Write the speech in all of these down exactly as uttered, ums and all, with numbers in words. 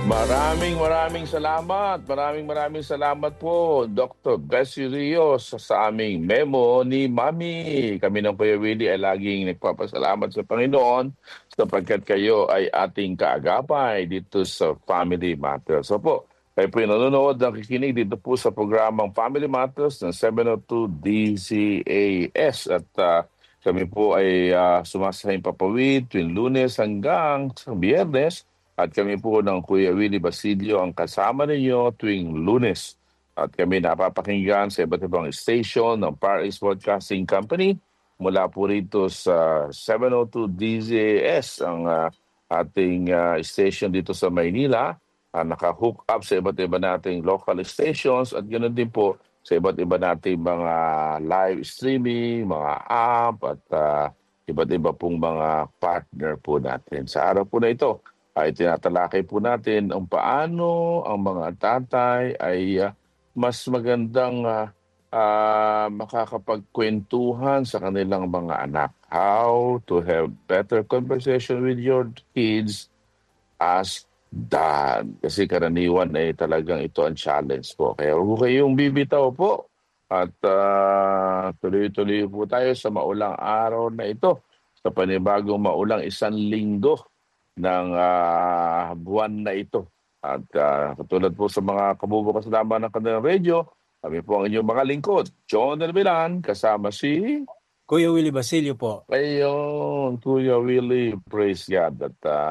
Maraming maraming salamat. Maraming maraming salamat po, Doctor Bessie Rios, sa, sa aming memo ni Mami. Kami ng Kuya Willie ay laging nagpapasalamat sa Panginoon sapagkat kayo ay ating kaagapay dito sa Family Matters. So po, kayo po yung nanonood, nakikinig dito po sa programang Family Matters ng seven oh two D Z A S. At ah, kami po ay uh, sumasahing papawid tuwing Lunes hanggang sa Biyernes. At kami po ng Kuya Willie Basilio ang kasama ninyo tuwing Lunes. At kami napapakinggan sa iba't ibang station ng Far East Broadcasting Company. Mula po rito sa seven oh two D Z A S ang uh, ating uh, station dito sa Maynila. Uh, naka-hook up sa iba't iba nating local stations at ganoon din po sa iba't iba nating mga live streaming, mga app at uh, iba't iba pong mga partner po natin. Sa araw po na ito, ay tinatalakay po natin ang paano ang mga tatay ay uh, mas magandang uh, uh, makakapagkwentuhan sa kanilang mga anak. How to have better conversation with your kids as dad. Kasi karaniwan ay talagang ito ang challenge po. Kaya huwag kayong bibitaw po. At uh, tuloy-tuloy po tayo sa maulang araw na ito. Sa panibagong maulang isang linggo ng uh, buwan na ito. At uh, katulad po sa mga kabubukas naman ng kanilang radio, kami po ang inyong mga lingkod. John Delvilan, kasama si Kuya Willie Basilio po. Ayun, Kuya Willie, praise God. At uh,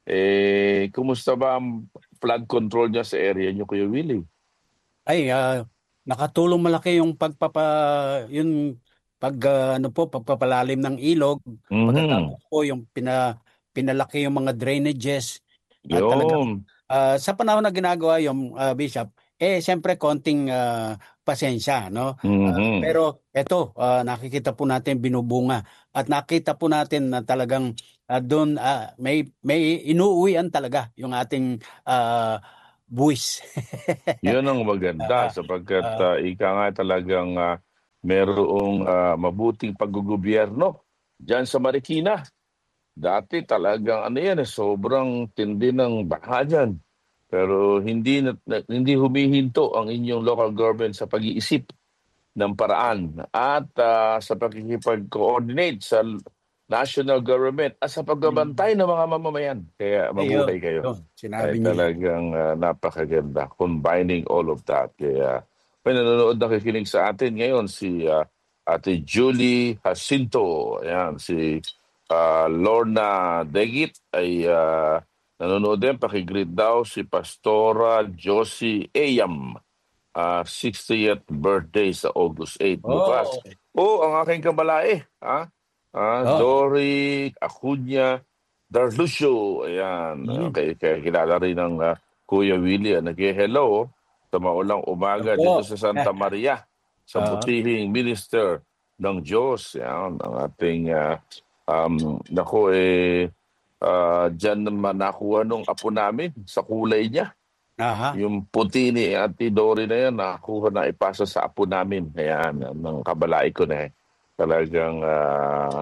eh, kumusta ba ang flood control niya sa area niyo, Kuya Willie? Ay, uh, nakatulong malaki yung pagpapa yung pag uh, ano po pagpapalalim ng ilog. Mm-hmm. Pagkatapos po yung pina pinalaki yung mga drainages at Yun. talagang uh, sa panahon na ginagawa yung uh, Bishop, eh siyempre konting uh, pasensya, no? Mm-hmm. Uh, pero eto, uh, nakikita po natin binubunga at nakita po natin na talagang uh, doon uh, may may inuuwian talaga yung ating uh, buwis. Yun ang maganda sapagkat uh, ika nga talagang uh, merong uh, mabuting paggugobyerno diyan sa Marikina. Dati talagang ano yan, eh, sobrang tindi ng baha dyan. Pero hindi, hindi humihinto ang inyong local government sa pag-iisip ng paraan at uh, sa pakikipag-coordinate sa national government at sa pagbabantay ng mga mamamayan. Kaya mabuhay kayo. Sinabi ay niya. Talagang uh, napakaganda. Combining all of that. Kaya may nanonood na kikinig sa atin ngayon si uh, Ate Julie Jacinto. Ayan, si Uh, Lorna Degit ay uh, nanonood din. Pakigreet daw si Pastora Josie Ayam. Uh, sixtieth birthday sa August eighth. Oh. Bukas. Oh, ang aking kabalae. Ha? Uh, Oh. Dory Acuña Darlucio. Ayan. Mm. Okay, kaya kilala rin ng uh, Kuya Willie. Nag-hello sa maulang umaga Opo. dito sa Santa Maria. Sa Uh-huh. butihing minister ng Diyos. Ayan, ang ating... Uh, Um, nako eh, uh, dyan naman nakuha nung apo namin sa kulay niya. Aha. Yung puti ni Ate Dory na yan, nakuha na ipasa sa apo namin. Ayan, ng kabalai ko na eh. Talagang uh,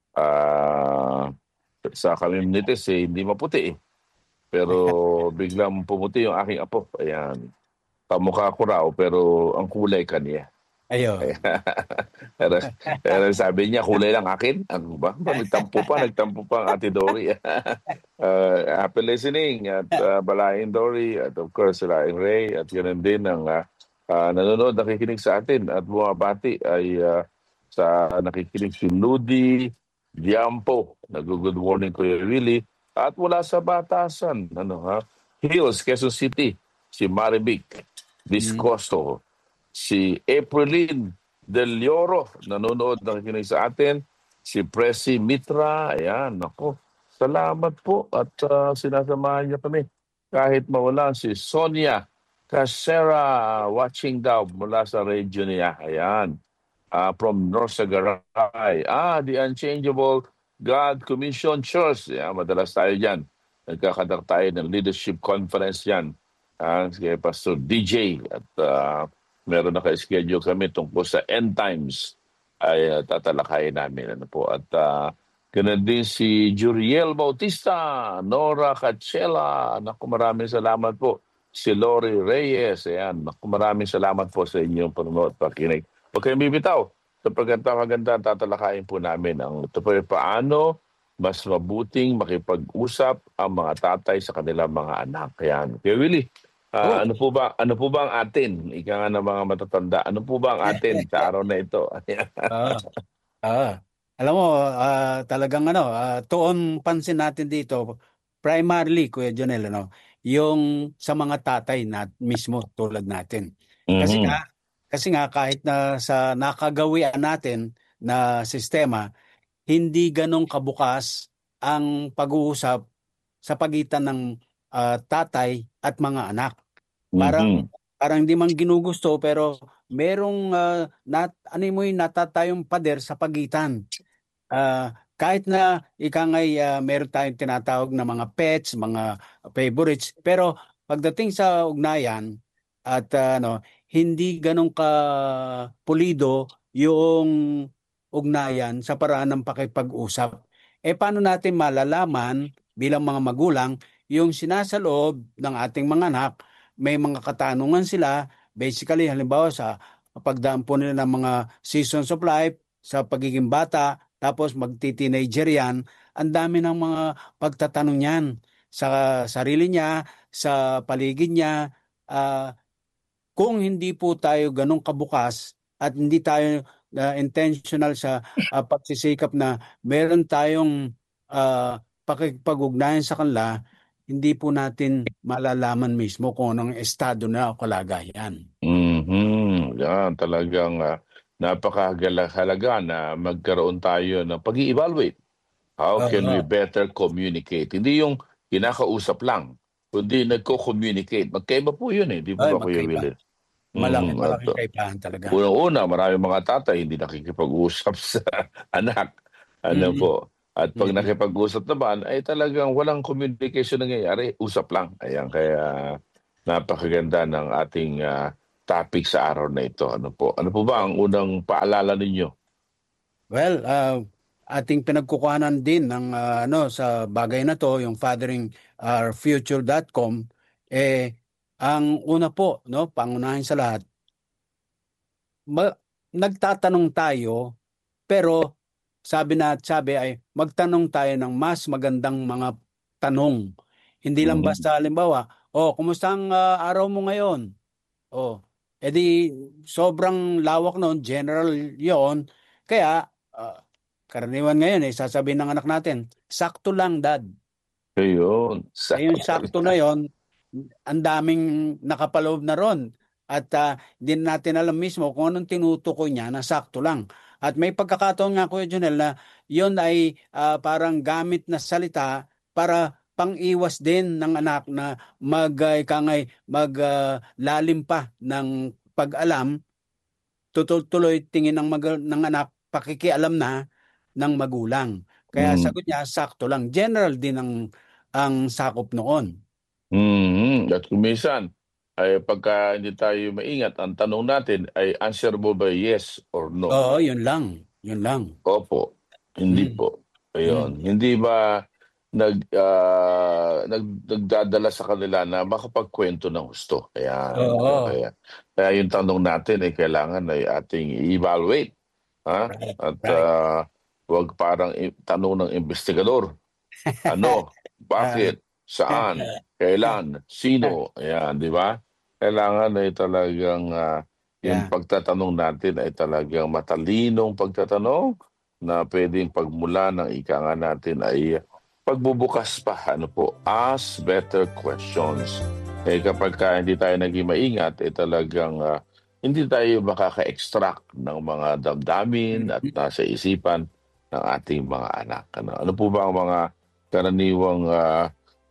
uh, sa communities eh, hindi maputi eh. Pero biglang pumuti yung aking apo. Ayan, kamukha ko raw pero ang kulay kaniya. Ayun. pero, pero sabi niya, kulay lang akin. Ano ba? Nagtampo pa, nagtampo pa ang Ate Dory. uh, happy listening at uh, Balaing Dory at of course Balaing Ray at ganoon din ang uh, uh, nanonood, nakikinig sa atin at bumabati ay uh, sa nakikinig si Ludi Diampo. Nag-good morning Kuya Willie. At mula sa Batasan, ano ha? Hills, Quezon City, si Marivic Viscosto. Mm. Si Aprilin Del Lloro, nanonood, nakikinig sa atin. Si Presi Mitra, ayan, ako. Salamat po at uh, sinasamahan niya kami. Kahit mawala si Sonia Casera, watching daw mula sa radio niya. Ayan, uh, from North Sagaray. Ah, the Unchangeable God Commission Church. Ayan, madalas tayo dyan. Nagkakadak tayo ng leadership conference yan. Uh, kay Pastor D J at... Uh, meron na ka-schedule kami tungkol sa end times ay uh, tatalakayin namin. Ano po. At uh, Ganun din si Juriel Bautista, Nora Cachela. Naku, maraming salamat po. Si Lori Reyes. Ayan. Naku, maraming salamat po sa inyong panonood at pakinig. Huwag kayong bibitaw. Sa pagkanta-maganda, tatalakayin po namin ang ito po yung paano mas mabuting makipag-usap ang mga tatay sa kanilang mga anak. Ayan. Kaya Willie, ah, Oh. ano po ba ano po ba ang atin? Ika nga ng mga matatanda. Ano po ba ang atin sa araw na ito? Ah, ah. Alam mo, ah, talagang ano, ah, tuon pansin natin dito, primarily, Kuya Jonel, ano, yung sa mga tatay na mismo tulad natin. Kasi Mhm. nga, kasi nga kahit na sa nakagawian natin na sistema, hindi ganong kabukas ang pag-uusap sa pagitan ng ah, tatay at mga anak. Parang Mhm. parang hindi man ginugusto pero merong ah, nat ano mo yung natatayong pader sa pagitan. Ah, kahit na ika nga'y ah, meron tayong tinatawag na mga pets, mga favorites, pero pagdating sa ugnayan at ah, ano, hindi ganun ka pulido yung ugnayan sa paraan ng pakipag-usap. Eh paano natin malalaman bilang mga magulang yung sinasaloob ng ating mga anak, may mga katanungan sila, basically halimbawa sa pagdaan po nila ng mga seasons of life, sa pagiging bata, tapos magti-teenager yan, ang dami ng mga pagtatanong yan sa sarili niya, sa paligid niya. ah, kung hindi po tayo ganun kabukas at hindi tayo ah, intentional sa ah, pagsisikap na meron tayong ah, pakikipag-ugnayan sa kanila, hindi po natin malalaman mismo kung anong estado na o kalagayan. Mhm. Yan talagang ah, napakahalaga na magkaroon tayo ng pag-i-evaluate. How can we Oo. better communicate? Hindi yung kinakausap lang, kundi nagko-communicate. Magkaiba po yun eh, di po Ay, ba Kuya magkaiba. Willie? Malaki, Mhm. At malaking uh, kaibahan talaga. unang-una, maraming mga tatay hindi nakikipag-usap sa anak. Ano Mm, po? At pag mm. nakipag-usap naman, ay talagang walang communication nangyayari. Usap lang. Ayan, kaya napakaganda ng ating ah, topic sa araw na ito. Ano po? Ano po ba ang unang paalala ninyo? Well, ah, ating pinagkukuhanan din ng ah, ano sa bagay na to, yung fathering our future dot com, eh ang una po, no, pangunahin sa lahat, ma- nagtatanong tayo pero sabi na sabi ay magtanong tayo ng mas magandang mga tanong. Hindi lang Mhm. basta halimbawa, oh, kumusta ang ah, araw mo ngayon? Oh, edi sobrang lawak noon, general 'yon. Kaya ah, karaniwan ngayon eh sasabihin ng anak natin, sakto lang dad. Ayun. Eh yung Sakto sakto talaga. na 'yon, ang daming nakapaloob na ron at ah, hindi natin alam mismo kung anong tinutukoy niya na sakto lang. At may pagkakataon nga Kuya Jonel na 'yon ay ah, parang gamit na salita para pang-iwas din ng anak na mag uh, ika nga'y mag ah, lalim pa ng pag-alam, tutul-tuloy tingin ng mag ng anak pakikialam na ng magulang. Kaya Mm. sagot niya sakto lang, general din ang ang sakop noon. Mhm. At kung minsan, ay pagka hindi tayo maingat, ang tanong natin ay answerable by yes or no. Oo, yun lang, yun lang. Opo, hindi Hmm, po. hmm. Ayun. Hindi ba nag, ah, nag nagdadala sa kanila na makapagkuwento ng husto? Ayan. Oo, Kaya kaya yung tanong natin ay kailangan ay ating i-evaluate, ha? right, At, right. ah, 'wag parang i tanong ng investigador. Ano, Ah, bakit, saan, kailan, sino, ayan, 'di ba? Kailangan ay talagang, ah, yung yeah. pagtatanong natin ay talagang matalinong pagtatanong na puwedeng pagmulan ng ika nga natin ay pagbubukas pa, ano po, ask better questions. Eh, kapagka hindi tayo naging maingat, eh, talagang, ah, hindi tayo makaka-extract ng mga damdamin at Mhm. nasa isipan ng ating mga anak, ano. Ano po ba ang mga karaniwang, ah,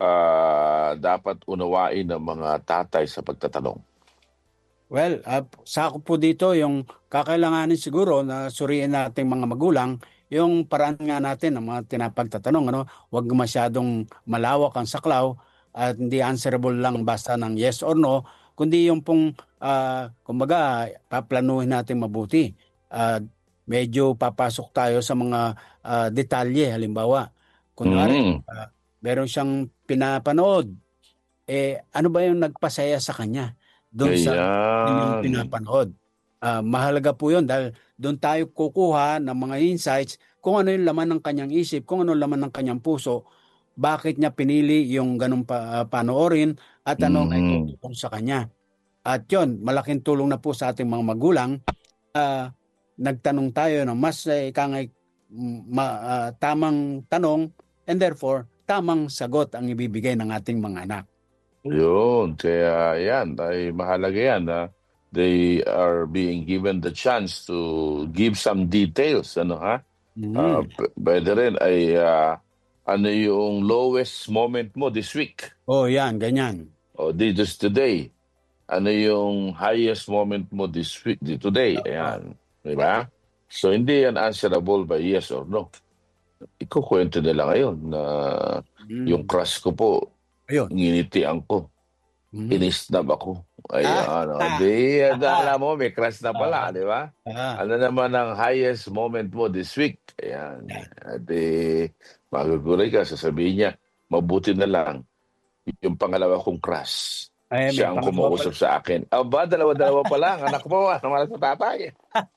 ah, dapat unawain ng mga tatay sa pagtatanong? Well, ah, sakop po dito yung kakailanganin siguro na suriin nating mga magulang yung paraan nga natin ng mga tinapagtatanong, ano, huwag masyadong malawak ang saklaw at hindi answerable lang basta ng yes or no, kundi yung pong ah, kumbaga paplanuhin natin mabuti. Ah, medyo papasok tayo sa mga ah, detalye. Halimbawa, kunwari, Mm. ah, meron siyang pinapanood, eh ano ba yung nagpasaya sa kanya doon sa kanyang Ayan. pinapanood? Ah, mahalaga po yun dahil doon tayo kukuha ng mga insights kung ano yung laman ng kanyang isip, kung ano yung laman ng kanyang puso, bakit niya pinili yung ganong pa, ah, panoorin at ano ang Mm. naitutulong sa kanya. At yun, malaking tulong na po sa ating mga magulang. ah, Nagtanong tayo ng mas eh, ikangay, mm, ma- ah, tamang tanong, and therefore tamang sagot ang ibibigay ng ating mga anak. Yun. Kaya yan, ay mahalaga yan na they are being given the chance to give some details. Ano ha? Ah, Mhm. p- pwede rin ay ah, ano yung lowest moment mo this week Oh, yan, ganyan. o di just today. Ano yung highest moment mo this week, di today. Oo. Ayan. Di ba? So, hindi yan answerable by yes or no. Ikukwento nila ngayon na yung Mm. crush ko po, Ayun. nginitian ko, Mhm. inisnab ako. Ah, Ayan. O, ah, di, ah, akala mo, may crush na pala, ah, di ba? ah, Ano naman ang highest moment mo this week? Ayan. ah. At eh, maguguloy ka, sasabihin niya, mabuti na lang, yung pangalawa kong crush, Ay, may siya ang pangalawa pala. kumausap sa akin. Aba, dalawa-dalawa pa lang. Anak mo, ano wala sa tatay.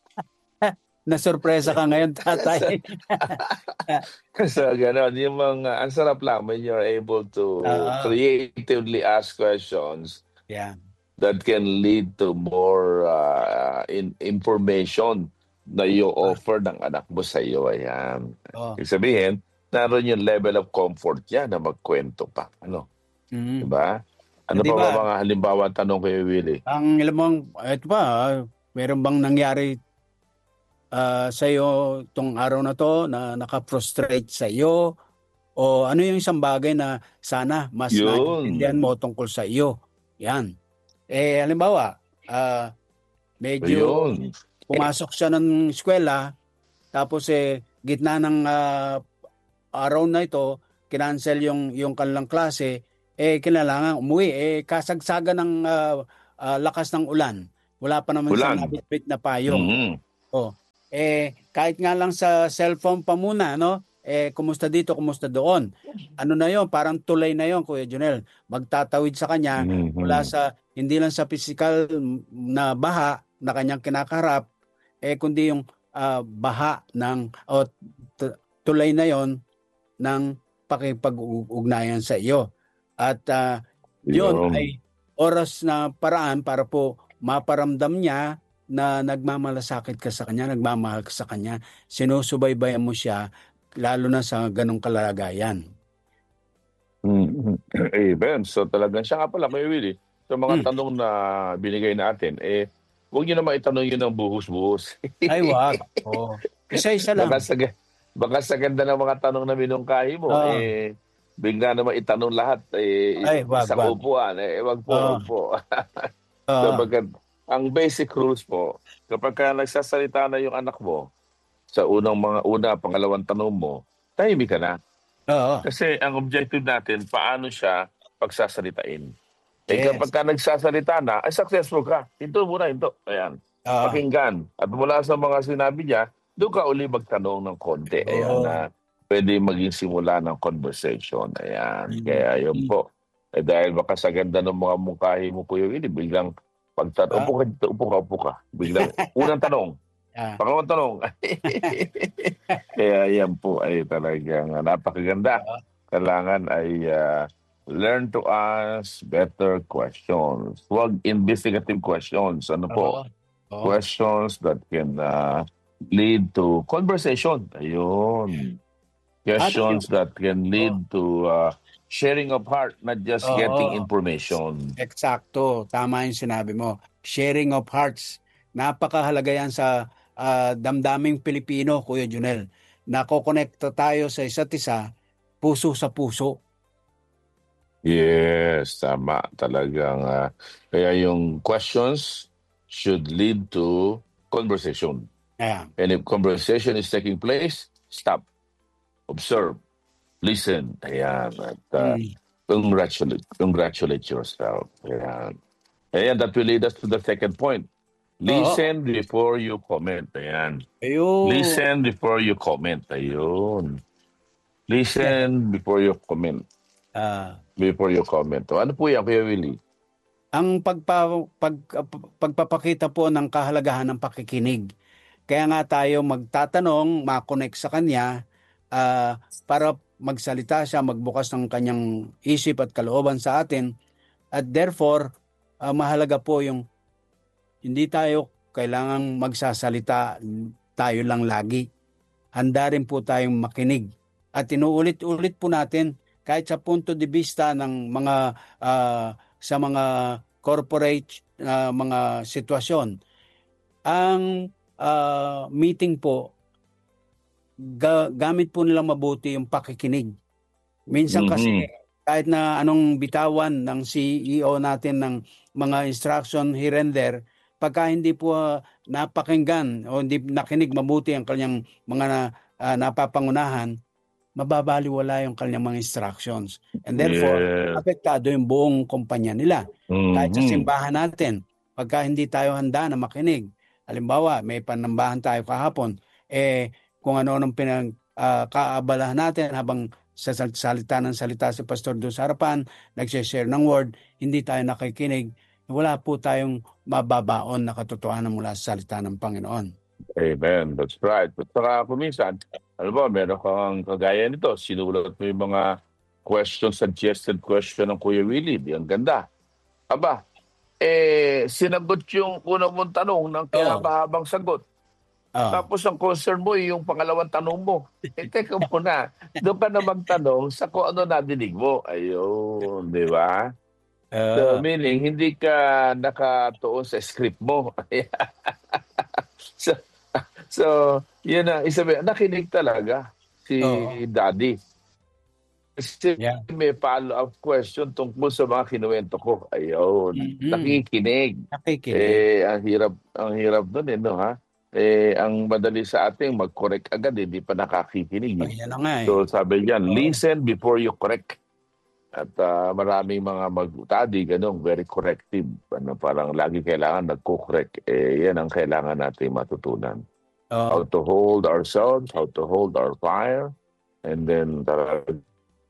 Nasurpresa ka ngayon, tatay. So, gano'n. Yung mga, ang sarap lang when you're able to Oo. creatively ask questions Yan. that can lead to more uh, in information na Ah, i-offer ng anak mo sa iyo. Ayan. oo. Ibig sabihin, naroon yung level of comfort niya na magkwento pa. Ano? Mhm. Diba? Ano Hindi pa ba ba, mga halimbawa tanong kayo, Willie? ang ilan mong, ito ba, ah, meron bang nangyari ah, sa iyo itong araw na to na naka-frustrate sa iyo? O ano yung isang bagay na sana mas naintindihan Yun. mo tungkol sa iyo? Yan. Eh, halimbawa, ah, medyo Ayun. pumasok siya ng eskwela, tapos eh, gitna ng ah, araw na ito, kinancel yung, yung kanilang klase, eh, kinailangan umuwi. Eh, kasagsagan ng ah, ah, lakas ng ulan. Wala pa naman siyang Ulan. nabitbit na payong. Mhm. Oh, eh kahit nga lang sa cellphone pa muna, no? Eh kumusta dito, kumusta doon? Ano na 'yon? Parang tulay na 'yon, Kuya Junel. Magtatawid sa kanya mula Mhm. sa hindi lang sa physical na baha na kanyang kinakaharap, eh kundi yung ah, baha ng o tu- tulay na 'yon ng pakipag-ugnayan sa iyo. At ah, 'yon Yun. ay oras na paraan para po maparamdam niya na nagmamalasakit ka sa kanya, nagmamahal ka sa kanya, sinusubaybayan mo siya, lalo na sa ganong kalagayan. Mhm. Amen. So talagang siya nga pala, Kuya Willie, sa mga Hmm. tanong na binigay natin, eh, huwag niyo naman itanong yun ng buhos-buhos. Ay, wag. Oo. Isa-isa Baka lang. sa, ga- baka sa ganda ng mga tanong na minungkahi mo, Oo. eh, bigla naman itanong lahat eh, Ay, wag, isang wag. upuan. Eh, wag po, Oo. wag po. Oo. Kapag ang basic rules po, kapag ka nagsasalita na yung anak mo, sa unang mga una, pangalawang tanong mo, tahimik ka na. Oo. Kasi ang objective natin, paano siya pagsasalitain. Eh kapag Yes. ka nagsasalita na, ay successful ka. Hinto muna, hinto. Ayan. Oo. Pakinggan. At mula sa mga sinabi niya, doon ka uli magtanong ng konti. Ayan Oo. na pwede maging simula ng conversation. Ayan. Mm. Kaya yun Mm. po. Eh dahil baka sa ganda ng mga mungkahi mo, Kuya Willie, biglang pagtat Ah, upo ka dito, upo ka, upo ka. Biglang, unang tanong, ah. pangalawang tanong. Kaya yan po ay talagang ah, napakaganda. Oo. Kailangan ay ah, learn to ask better questions. Huwag investigative questions. Ano Oo. po? Oo. Questions that can ah, lead to conversation. Ayun. Ano Questions yung, that can oo. lead to ah, sharing of heart, not just getting Oo. information. Eksakto, tama yung sinabi mo. Sharing of hearts. Napakahalaga yan sa ah, damdaming Pilipino, Kuya Junel. Nakokonekta tayo sa isa't isa, puso sa puso. Yes, tama. Talagang, ah, kaya yung questions should lead to conversation. Ayan. And if conversation is taking place, stop, observe, listen. Ayan. At ah, Mm. congratulate, congratulate yourself. Ayan. Ayan, that will lead us to the second point. Oo. Listen before you comment. Ayan. Ayun. Listen before you comment. Ayun. Yan. Listen before you comment. Ah, Before you comment. O, ano po yan, Kuya Willie? ang pagpa, pag, pagpapakita po ng kahalagahan ng pakikinig. Kaya nga tayo magtatanong, makonect sa kanya ah, para magsalita siya, magbukas ng kanyang isip at kalooban sa atin. At therefore, ah, mahalaga po yung hindi tayo kailangang magsasalita tayo lang lagi. Handa rin po tayong makinig. At inuulit-ulit po natin kahit sa punto de vista ng mga ah, sa mga corporate ah, mga sitwasyon. Ang ah, meeting po, ga- gamit po nilang mabuti yung pakikinig. Minsan kasi Mhm. kahit na anong bitawan ng C E O natin ng mga instruction here and there, pagka hindi po ah, napakinggan o hindi nakinig mabuti ang kanyang mga na, ah, napapangunahan, mababaliwala yung kanyang mga instructions. And therefore, Yes. apektado yung buong kumpanya nila. Kahit sa Mhm. simbahan natin, pagka hindi tayo handa na makinig, halimbawa, may panambahan tayo kahapon, eh, kung ano nung pinag, ah, kaabalahan natin habang sa sal- salita ng salita si Pastor doon sa harapan, nagsishare ng word, hindi tayo nakikinig, wala po tayong mababaon na katotohanan mula sa salita ng Panginoon. Amen. That's right. At saka kuminsan, alam mo, meron kang kagaya nito, sinulat mo yung mga question, suggested question ng Kuya Willie. Di ang ganda. Aba, eh, sinagot yung unang mong tanong ng Oo. kinakahabang sagot. Oh. Tapos ang concern mo yung pangalawang tanong mo. Eh, teka muna. Doon ka na magtanong sa kung ano nadinig mo. Ayun, di ba? So, Oo. meaning, hindi ka nakatuon sa script mo. so, so, yun na, isabi, nakinig talaga si Oo. Daddy. Kasi Yeah. may follow-up question tungkol sa mga kinuwento ko. Ayun, Mm. nakikinig. Nakikinig. Eh, ang hirap, ang hirap nun eh, no, ha? Eh, ang madali sa ating mag-correct agad, eh, di pa Oh, nakakikinig eh. yan na nga eh. So, sabi niyan, Oo. listen before you correct. At ah, maraming mga mag-study, ganun, very corrective. Ano, parang lagi kailangan nagko-correct. Eh, yan ang kailangan natin matutunan. How Oo. to hold ourselves, how to hold our fire, and then talagang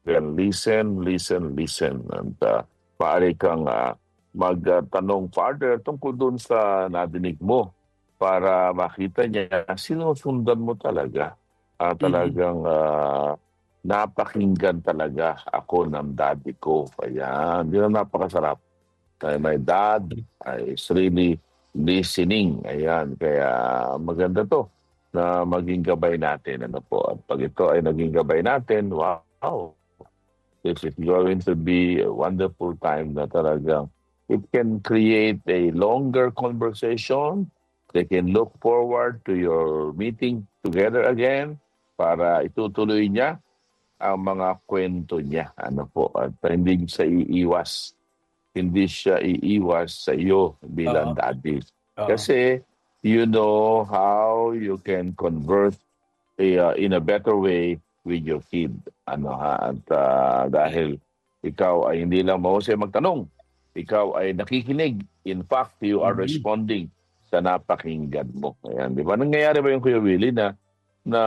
listen, listen, listen. And uh, maaari kang uh, magtanong further tungkol dun sa nadinig mo para makita niya sinusundan mo talaga. Ah, Mhm. talagang ah, napakinggan talaga ako ng daddy ko. Ayan, yun ang napakasarap. Uh, my dad uh, is really listening. Ayan, kaya maganda to na maging gabay natin. Ano po? At pag ito ay naging gabay natin, wow, this is going to be a wonderful time na talagang it can create a longer conversation. They can look forward to your meeting together again para itutuloy niya ang mga kwento niya. Ano po? At hindi siya iiwas. Hindi siya iiwas sa iyo bilang Oo. daddy. Oo. Kasi you know how you can convert a, uh, in a better way with your kid. Ano ha? At ah, dahil ikaw ay hindi lang mahusay magtanong, ikaw ay nakikinig. In fact, you are Mhm. responding sa napakinggan mo. Ayan, di ba? Nangyayari ba yung Kuya Willie na na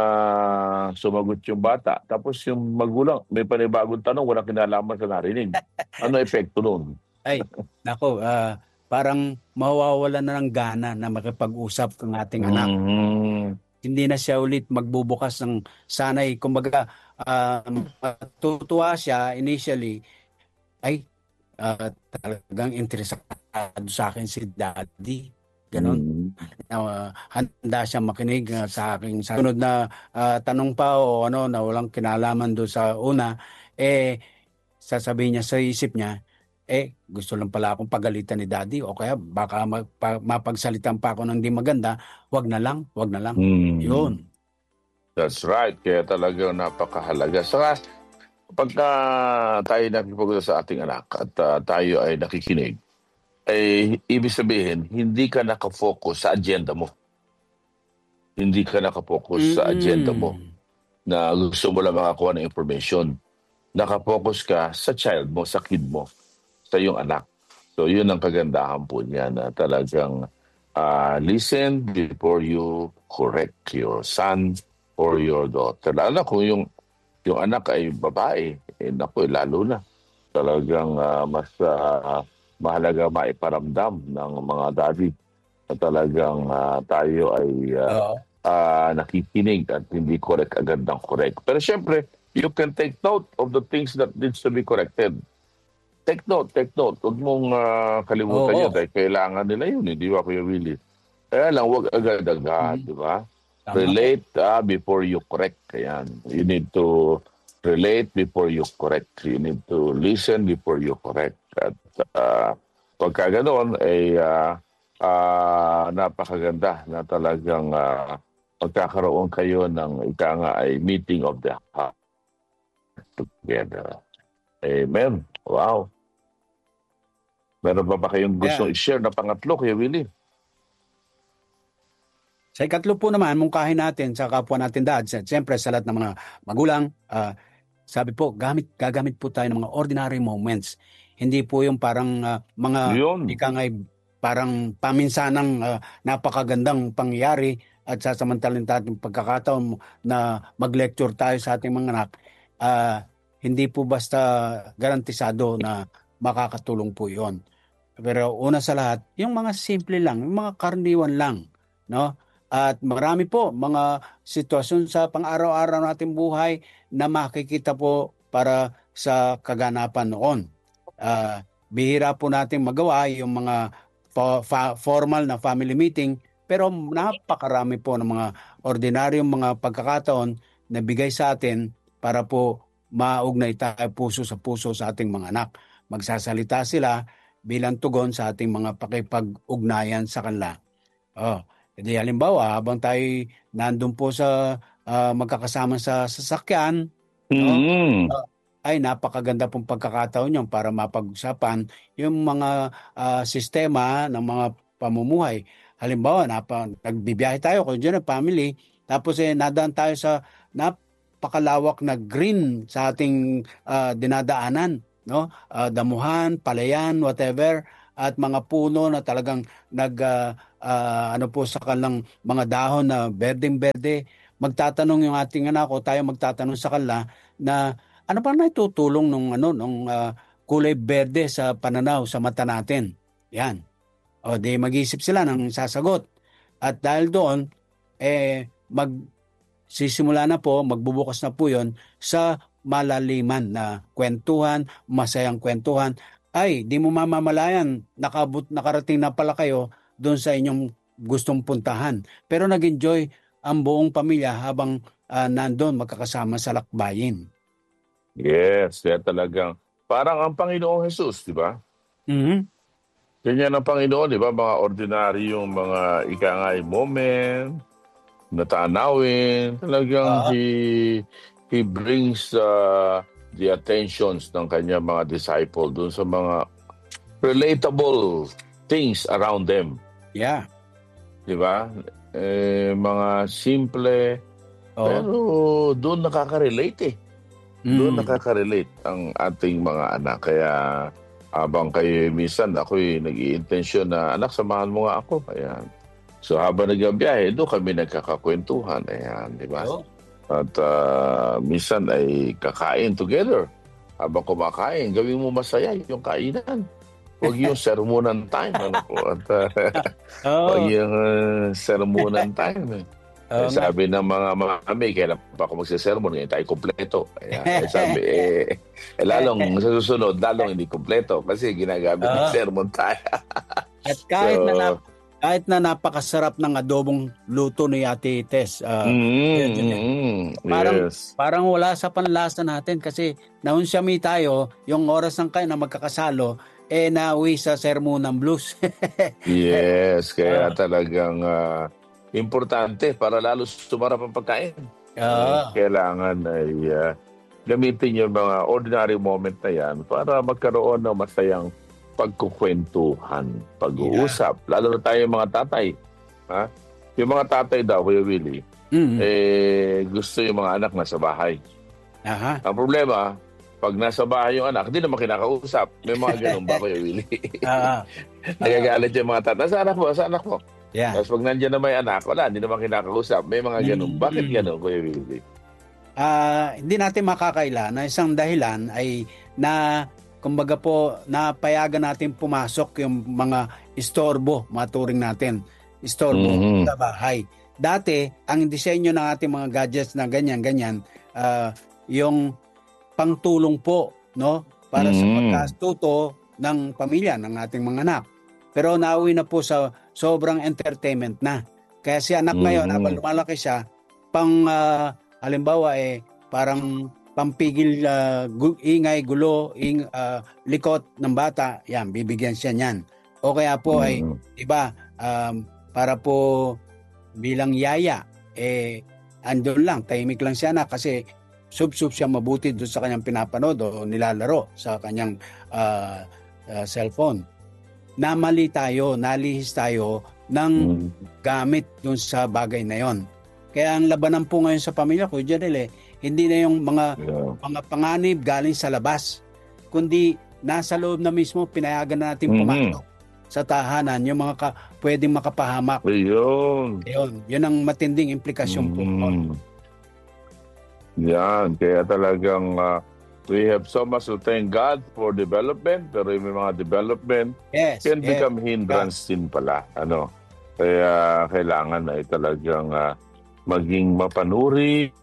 sumagot yung bata, tapos yung magulang may panibagong tanong, walang kinalaman sa narinig. Ano epekto nun? Ay, nako, ah, parang mawawalan na ng gana na makipag-usap ang ating anak. Mhm. Hindi na siya ulit magbubukas ng sanay. Kumbaga, ah, matutuwa siya initially, ay, ah, talagang interesado sa akin si daddy. Ganon. Mhm. Ah, handa siya makinig ah, sa aking sa sunod na ah, tanong pa o ano na walang kinalaman doon sa una, eh, sasabihin niya sa isip niya, eh, gusto lang pala akong pagalitan ni daddy o kaya baka magpa, mapagsalitan pa ako ng di maganda, wag na lang, wag na lang. Mhm. Yun. That's right. Kaya talagang napakahalaga. Saka pagka tayo nakikipag sa ating anak at ah, tayo ay nakikinig, ay ibig sabihin, hindi ka nakafocus sa agenda mo. Hindi ka nakafocus sa agenda mo Mm. na gusto mo lang makakuha ng information. Nakafocus ka sa child mo, sa kid mo, sa iyong anak. So yun ang kagandahan po niya na talagang Uh, listen before you correct your son or your daughter. Lalo na kung yung, yung anak ay babae, eh, naku, lalo na. Talagang uh, mas uh, mahalaga maiparamdam ng mga daddy na talagang uh, tayo ay uh, Oo. uh, nakikinig at hindi correct agad ng correct. Pero syempre, you can take note of the things that needs to be corrected. Take note, take note. Huwag mong uh, kalimutan Oo. yun dahil kailangan nila yun, hindi ba, Kuya Willie? Kaya lang, huwag agad-agad, Mhm. di ba? Tama po. Relate uh, before you correct. Ayan. You need to relate before you correct. You need to listen before you correct. At uh, pagka ganoon, ay uh, uh, napakaganda na talagang uh, magkakaroon kayo ng ika nga ay meeting of the heart together. Amen. Wow. Meron pa ba kayong gustong Yeah. i-share na pangatlo, Kuya Willie? Sa ikatlo po naman, mungkahin natin sa kapwa natin dad, siyempre sa lahat ng mga magulang, uh, sabi po, gamit, gagamit po tayo ng mga ordinary moments. Hindi po yung parang uh, mga Yun. ika nga'y parang paminsanang uh, napakagandang pangyayari at sasamantalin natin pagkakataon na mag-lecture tayo sa ating mga anak. Uh, hindi po basta garantisado na makakatulong po yon. Pero una sa lahat, yung mga simple lang, yung mga karaniwan lang, no? At marami po mga sitwasyon sa pang-araw-araw nating buhay na makikita po para sa kaganapan noon. Uh, bihira po natin magawa yung mga fa- fa- formal na family meeting, pero napakarami po ng mga ordinaryong mga pagkakataon na bigay sa atin para po maugnay tayo puso sa puso sa ating mga anak. Magsasalita sila bilang tugon sa ating mga pakipag-ugnayan sa kanila. Oh, edi halimbawa, habang tayo nandun po sa uh, magkakasama sa sasakyan, no? Mm-hmm. Uh, ay napakaganda pong pagkakataon yun para mapag-usapan yung mga uh, sistema ng mga pamumuhay. Halimbawa, napa, nagbibiyahe tayo kung dyan ang family, tapos eh, nadaan tayo sa napakalawak na green sa ating uh, dinadaanan, no? Uh, damuhan, palayan, whatever, at mga puno na talagang nag uh, uh, ano po sa kanilang mga dahon na berdeng-berde. Magtatanong yung ating anak o tayo magtatanong sa kanila na ano pa na itutulong nung ano nung uh, kulay berde sa pananaw sa mata natin. Yan. O di mag-isip sila ng sasagot. At dahil doon eh mag sisimula na po, magbubukas na po 'yon sa malaliman na kwentuhan, masayang kwentuhan. Ay, di mo mamamalayan, nakabut, nakarating na pala kayo doon sa inyong gustong puntahan. Pero nag-enjoy ang buong pamilya habang uh, nandun magkakasama sa lakbayin. Yes, kaya talagang parang ang Panginoong Jesus, di ba? Mm-hmm. Ganyan ang Panginoon, di ba? Mga ordinaryong mga ikangay moment, natanawin, talagang Uh, he, he brings uh, the attentions ng kanya mga disciple dun sa mga relatable things around them. yeah. Di ba? Eh, mga simple, Oh. pero doon nakaka-relate eh. Doon Mm. nakaka-relate ang ating mga anak. Kaya habang kayo minsan ako'y nag-i-intensyon na, anak, samahan mo nga ako. Ayan. So habang nagbibiyahe, doon kami nagkakakwentuhan. Ayan, di ba? Oh. At uh, minsan ay kakain together. Habang kumakain, gawin mo masaya yung kainan. Huwag yung sermonan time. Ano po? At uh, Oh. huwag yung uh, sermonan time. Oh, Eh, sabi ng mga mami, kailan pa ako magsisermon, ngayon tayo kompleto. Ayan, eh, sabi, eh, eh, lalong sa susunod, lalong hindi kompleto kasi ginagamit ng Ah. sermon tayo. At kahit So, na nap- kahit na napakasarap ng adobong luto ni Ate Tess, ah, mm, yun, yun, mm, mm, parang yes. parang wala sa panlasa natin kasi naunsyami tayo yung oras ng kayo na magkakasalo eh nauwi sa sermon ng blues. Yes, kaya Ah. talagang ah, importante para lalo sumarap ang pagkain. Ah. Eh, kailangan ay ah, gamitin yung mga ordinary moment na yan para magkaroon ng masayang pagkukwentuhan, pag-uusap. Lalo na tayo mga tatay. Ha? Yung mga tatay daw, Kuya Willie, Mm. eh, gusto yung mga anak nasa bahay. Aha. Ang problema, pag nasa bahay yung anak, hindi naman kinakausap. May mga ganun ba, Kuya Willie? Ah. Nagagalit yung mga tatay. Sa anak mo, sa anak mo. Yeah. Tapos pag nandiyan na may anak, wala, hindi naman kinakausap. May mga ganun. Bakit Mm. ganun, Kuya Willie? Ah, hindi natin makakaila na isang dahilan ay na kumbaga po napayagan natin pumasok yung mga istorbo, maturing natin, istorbo Mhm. sa bahay. Dati, ang disenyo ng ating mga gadgets na ganyan-ganyan, ah, yung pangtulong po, no? Para sa Mhm. pagkastuto ng pamilya, ng ating mga anak. Pero nauwi na po sa sobrang entertainment na. Kaya si anak ngayon, habang Mhm. lumalaki siya, pang ah, halimbawa eh, parang pampigil ah, gu- ingay, gulo, ing, ah, likot ng bata, yan, bibigyan siya niyan. O kaya po ay, Mhm. iba, um, para po bilang yaya, eh, andun lang, tahimik lang siya na kasi sub-sub siya mabuti doon sa kanyang pinapanood o nilalaro sa kanyang ah, ah, cellphone. Namali tayo, nalihis tayo ng Mhm. gamit doon sa bagay na yon. Kaya ang labanan po ngayon sa pamilya ko, Janelle, eh, hindi na yung mga Yeah. mga panganib galing sa labas, kundi nasa loob na mismo pinayagan na natin Mhm. pumasok sa tahanan yung mga ka, pwedeng makapahamak. Ayun. Ayun, yun ang matinding implikasyon po noon. Mhm. Yan, kaya talagang ah, we have so much to thank God for development, pero yung may mga development Yes, can yes. become hindrance din pala. Ano? Kaya kailangan ay talagang ah, maging mapanuri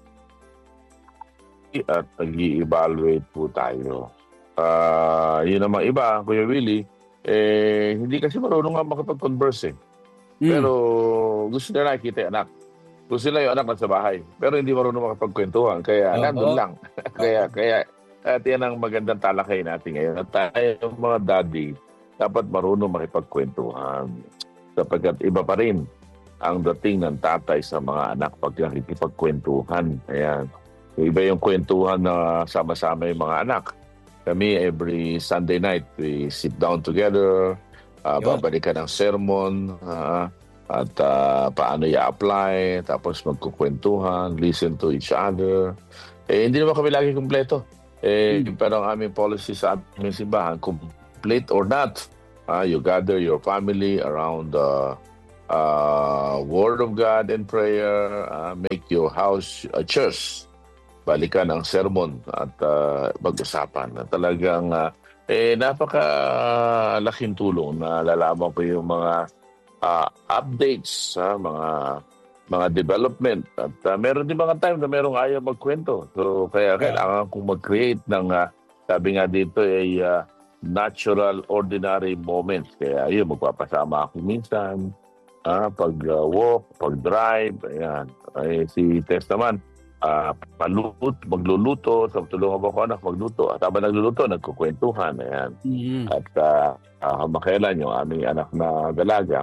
at nag-i-evaluate po tayo. Ah, yun namang iba, Kuya Willie, eh, hindi kasi marunong nga makapag-converse eh. Mm. Pero gusto nila nakikita yung anak. Gusto nila yung anak nasa bahay. Pero hindi marunong makapagkwentuhan. Kaya nandun Oo. lang. Oo. kaya, kaya, at yan ang magandang talakay natin ngayon. At tayo, mga daddy, dapat marunong makipagkwentuhan. Sapagkat iba pa rin ang dating ng tatay sa mga anak pag nakikipagkwentuhan. Ayan. Iba yung kwentuhan na sama-sama yung mga anak. Kami, every Sunday night, we sit down together, uh, Yun. babalikan ng sermon, ah, at ah, paano i-apply, tapos magkukwentuhan, listen to each other. Eh, hindi naman kami lagi kumpleto. Eh, Mm. pero ang aming policy sa aming simbahan, complete or not, ah, you gather your family around the uh, Word of God and prayer, ah, make your house a church. Balikan ang sermon at ah, mag-usapan. Na talagang ah, eh, napaka-laking tulong na lalaman ko yung mga ah, updates sa mga mga development. At ah, meron din mga time na merong ayaw magkwento. So kaya Yeah. kailangan kong mag-create ng, ah, sabi nga dito, ay ah, natural, ordinary moment. Kaya yun, magpapasama ako minsan. Ah, pag-walk, pag-drive, ayan. Ay, si Tess naman, ah, palut, magluluto, so tulungan mo ko anak magluto. At habang nagluluto, nagkukwentuhan, ayan. Mm. At uh, uh, makailan yung aming anak na dalaga,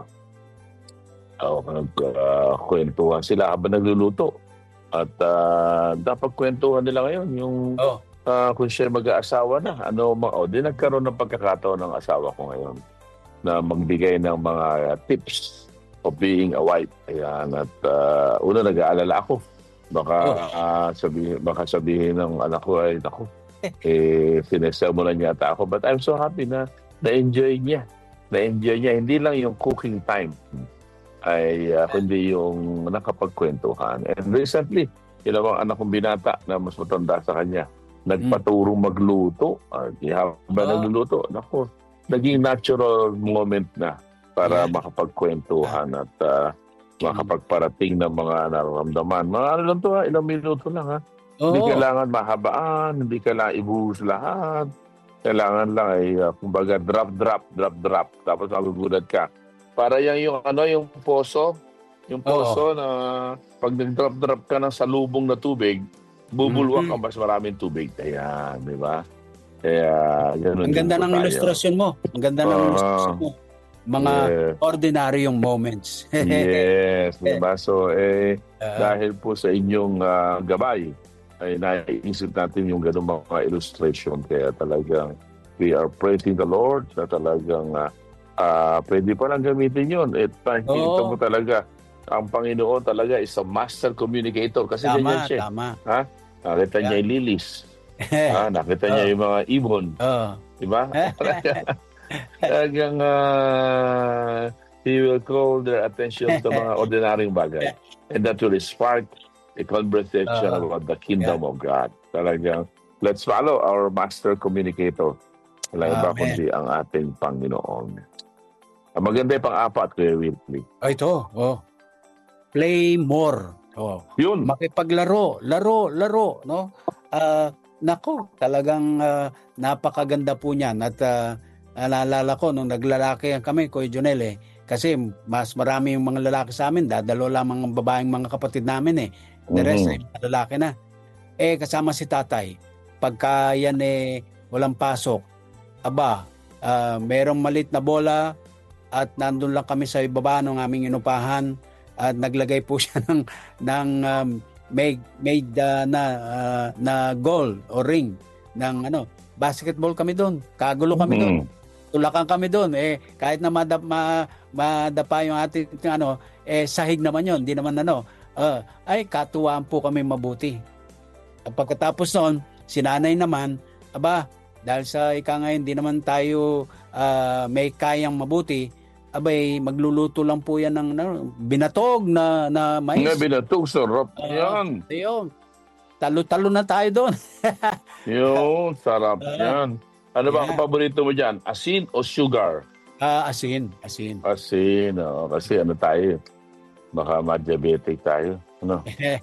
uh, nagkwentuhan sila habang nagluluto. At uh, dapat kwentuhan nila ngayon yung Oh. uh, kung siya mag-aasawa na. Ano, ma- oh, di nagkaroon ng pagkakataon ng asawa ko ngayon na magbigay ng mga uh, tips of being a wife. Ayan, at uh, una nag-aalala ako. Baka uh, sabihin, baka sabihin ng anak ko ay naku, eh sinesel mo na yata ako. But I'm so happy na na-enjoy niya. Na-enjoy niya. Hindi lang yung cooking time ay uh, kundi yung nakapagkwentuhan. And recently, ginawang anak kong binata na mas matanda sa kanya, nagpaturong magluto. Uh, habang Oh. nagluluto, naku, naging natural moment na para Yeah. makapagkwentuhan at uh, makapagparating ng mga nararamdaman. Mga ano lang to ha, ilang minuto lang ha. Hindi Oo. kailangan mahabaan, hindi kailangan ibuhos lahat. Kailangan lang ay, uh, kumbaga, drop, drop, drop, drop. Tapos magugulat ka. Para yan yung, ano, yung poso. Yung poso na pag nag-drop, drop ka ng salubong na tubig, bubulwak Mhm. ang mas maraming tubig. Ayan, di ba? Kaya, ganun Ang din ganda po ng tayo. ilustrasyon mo. Ang ganda ng Ah, ilustrasyon mo. Mga yeah. ordinaryong moments. Yes, diba? So, eh, Ah, dahil po sa inyong ah, gabay, ay naiisip natin yung ganung mga illustration. Kaya talagang we are praising the Lord na talagang ah, ah, pwede pa lang gamitin yun. At nakikita Oo. mo talaga, ang Panginoon talaga is a master communicator. Kasi ganyan tama, siya. tama. Ha? Nakita niya yung lilis. Ha? Nakita niya yung mga ibon. Oo. Diba? Talagang ah, He will call their attention sa mga ordinaryong bagay. And that will spark a conversation Oo. about the Yeah. kingdom of God. Talagang, let's follow our master communicator. Walang iba Amen. kundi ang ating Panginoon. Ang maganda yung pang-apat, Kuya Willie. Oh, ito. Oh. Play more. Oh. Yun. Makipaglaro, laro, laro, no? Ah, nako, talagang ah, napakaganda po niyan at ah, naalala ko nung naglalaki kami, Kuya Jonel, eh, kasi mas marami yung mga lalaki sa amin, dadalo lamang ang babaeng mga kapatid namin eh. The rest ay Mhm. mga lalaki na. Eh kasama si tatay, pagka yan eh walang pasok, aba, ah, merong malit na bola at nandun lang kami sa ibaba ng aming inupahan at naglagay po siya ng ng um, made made uh, na uh, na goal o ring ng ano, basketball kami doon. Kagulo kami doon. Mhm. Tulakan kami doon eh kahit na madap, ma, madapa yung ating ano eh sahig naman yon, hindi naman ano. Ah, ay katuwaan po kami mabuti. At pagkatapos noon, si nanay naman, aba, dahil sa ika nga hindi naman tayo ah, may kayang mabuti, abay, magluluto lang po yan ng ano, binatog na, na Nga mais. binatog, sarap. Oo, Yan. ayun. Talo-talo na tayo doon. Yun, sarap Oo, yan. Ano ba ang yeah. paborito mo dyan? Asin o sugar? Ah, asin, asin. Asin, oo. Kasi ano tayo, baka ma-diabetic tayo. Ano?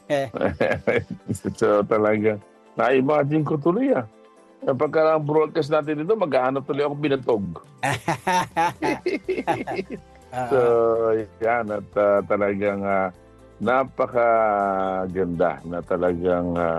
So talaga, na-imagine ko tuloy ah. Kapag ang broadcast natin dito, maghahanap tuloy ako binatog. So, Ah, yan. At ah, talagang ah, napakaganda na talagang uh,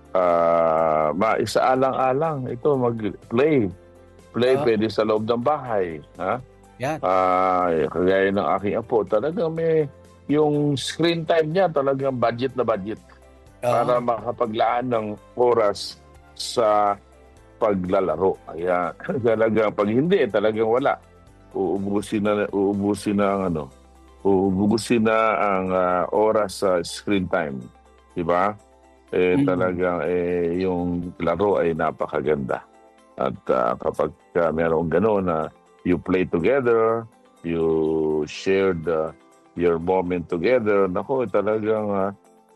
uh, maisaalang-alang. Ito, mag-play. Play ah, pwede sa loob ng bahay. Ha? yan. Ah, kagaya ng aking apo, talagang may yung screen time niya talagang budget na budget para Oo. makapaglaan ng oras sa paglalaro. Ayan. Talagang pag hindi, talagang wala. Uubusin na uubusin na ang ano, uubusin na ang ah, oras sa screen time. 'Di ba? Eh Mm. talagang eh yung laro ay napakaganda. At ah, kapag uh, merong gano'n na you play together, you shared uh, your moment together, nako, talagang ah,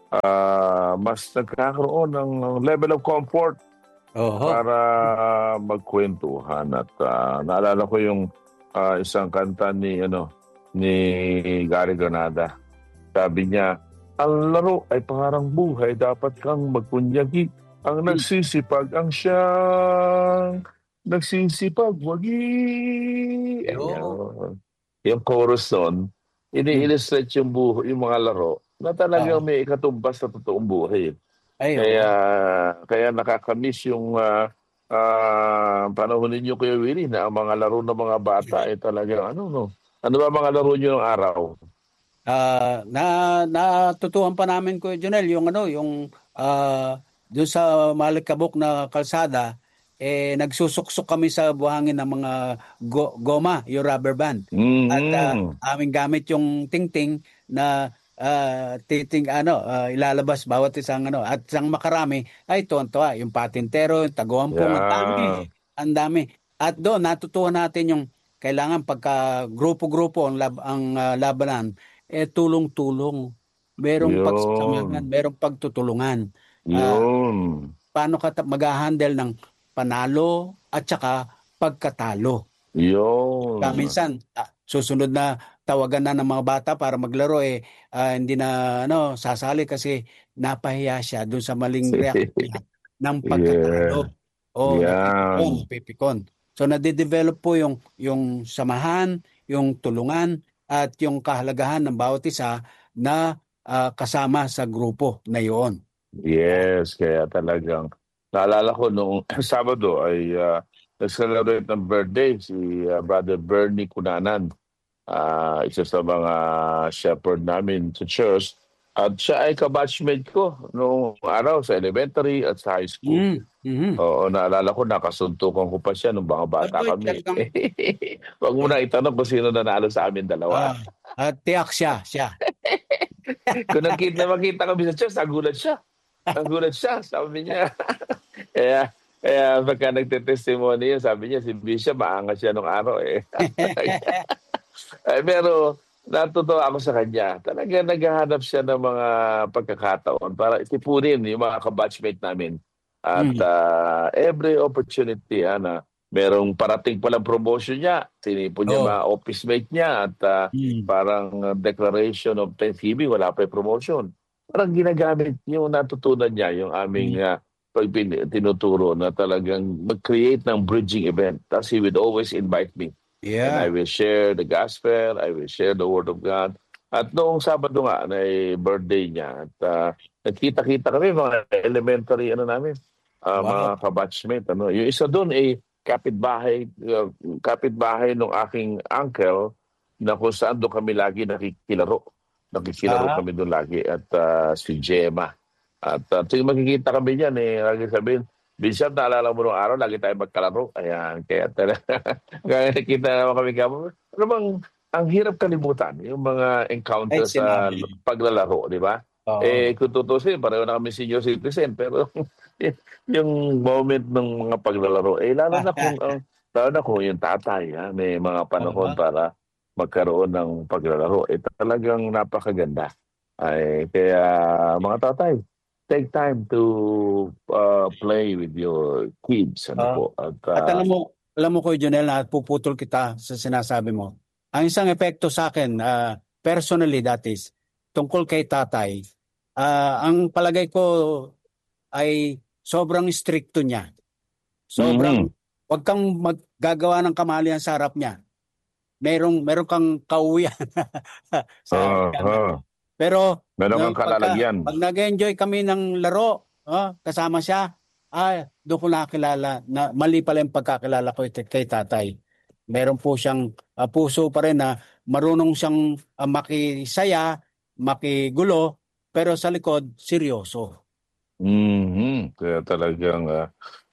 ah, mas nagkakaroon ng level of comfort Oho. para ah, magkwentuhan. At ah, naalala ko yung ah, isang kanta ni ano ni Gary Granada. Sabi niya, ang laro ay parang buhay, dapat kang magpunyagi. Ang Mm. nagsisipag ang siyang nagsisipag, wagi. Yo. Ayan. Yung chorus nun, Mm. ini-illustrate yung, buho, yung mga laro na talagang Ah, may ikatumbas sa totoong buhay. ay, Kaya oo. kaya nakakamiss yung ah, ah, panahon ninyo, Kuya Willie, na ang mga laro ng mga bata ay talagang ano, no? Ano ba mga laro nyo ng araw? Ah, na natutuhan pa namin ko Jonel yung ano yung ah doon sa Malikabok na kalsada eh nagsusuksok kami sa buhangin ng mga go- goma, yung rubber band. At ah, Mm-hmm. aming gamit yung tingting na ah, titing ano ah, ilalabas bawat isang ano at isang makarami ay tuwan-tuwa yung patintero, yung taguampong, ang Yeah. dami, ang dami. At doon natutuhan natin yung kailangan pagka grupo-grupo ang lab, ang ah, labanan eh tulong-tulong. Merong pagsasamahan, Yun. merong pagtutulungan. Ah, Yun. paano ka ta- mag-handle ng panalo at saka pagkatalo. Kaya Yun. minsan, ah, susunod na tawagan na ng mga bata para maglaro eh ah, hindi na ano sasali kasi napahiya siya doon sa maling reaksyon niya ng Yeah. pagkatalo. O napipikon, Yan. napipikon. So nade-develop po yung yung samahan, yung tulungan at yung kahalagahan ng bawat isa na ah, kasama sa grupo na iyon. Yan. Yes, kaya talagang naalala ko noong Sabado ay uh, nag-celebrate ng birthday si ah, Brother Bernie Cunanan. Ah, isa sa mga shepherd namin sa church. At siya ay kabatchmate ko noong araw sa elementary at sa high school. Mm. Mhm. Oo, naalala ko, nakasuntukan ko pa siya nung mga bata Aba, kami. talagang Wag mo na itanong kung sino nanalo sa amin dalawa. ah, ah, tiyak siya, siya. Kung nakita, makita kami sa church, nagulat siya. Nagulat siya, sabi niya. Kaya, kaya pagka nagte-testimony yun, sabi niya, si Bishop, maangas siya nung araw eh. Ay, pero natutuwa ako sa kanya. Talagang naghahanap siya ng mga pagkakataon para itipunin yung mga kabatchmate namin. At Mm. ah, every opportunity ah, na merong parating palang promotion niya, tinipon niya Oh. mga office mate niya at ah, Mm. parang ah, declaration of Thanksgiving, wala pa yung promotion. Parang ginagamit yung natutunan niya, yung aming Mm. ah, pag pin- tinuturo na talagang mag-create ng bridging event. Tapos he would always invite me. And I Yeah. will share the gospel, I will share the word of God. At noong Sabado nga, na eh, birthday niya, at ah, nagkita-kita kami, mga elementary, ano namin, ah, mga Wow. kabatchmate. Ano. Yung isa doon, eh, kapitbahay, uh, kapitbahay ng aking uncle, na kung saan doon kami lagi nakikilaro. Nakikilaro Ah. kami doon lagi, at ah, si Gemma. At uh, tuwing magkikita kami diyan, eh, lagi sabihin, Bishop, naalala mo nung araw, lagi tayo magkalaro. Ayan, kaya talaga. Kaya nakita naman kami kamo. Ano bang, ang hirap kalimutan, yung mga Ay, encounter sa sinabi. paglalaro, di ba? Eh, Oo. kung tutusin, pareho na kami senior citizen, pero yung moment ng mga paglalaro, eh, lalo na kung, ang lalo na kung yung tatay, ha, may mga panahon Oo. para magkaroon ng paglalaro, eh, talagang napakaganda. Ay, kaya mga tatay, take time to uh, play with your kids, ano Oo. po. At At uh, alam mo, alam mo Kuya Jonel, na puputol kita sa sinasabi mo. Ang isang epekto sa akin, ah, personally that is, tungkol kay tatay, ah, ang palagay ko ay sobrang stricto niya. Sobrang, mhm, wag kang maggagawa ng kamalian sa harap niya. Merong, meron kang kauwian sa ika nga. uh, Pero meron no, kang pagka, kalalagyan. pag nag-enjoy kami ng laro, ah, kasama siya, ah, doon ko nakakilala na mali pala yung pagkakilala ko kay kay tatay. Meron po siyang ah, puso pa rin na marunong siyang ah, makisaya, makigulo, pero sa likod, seryoso. Mhm, kaya talagang ah,